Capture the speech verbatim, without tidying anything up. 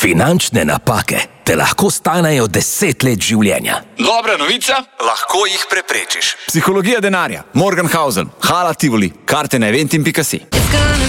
Finančne napake te lahko stanejo deset let življenja. Dobra novica, lahko jih preprečiš. Psihologija denarja, Morgenhausen, Hala Tivoli, karte na eventim pika si.